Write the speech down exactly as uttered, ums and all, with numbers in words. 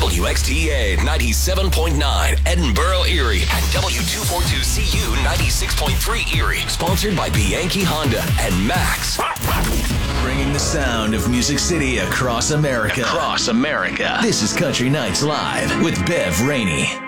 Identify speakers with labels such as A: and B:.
A: W X T A ninety-seven point nine Edinburgh, Erie, and W two forty-two C U ninety-six point three Erie. Sponsored by Bianchi Honda and Max. Bringing the sound of Music City across America. Across America. This is Country Nights Live with Bev Rainey.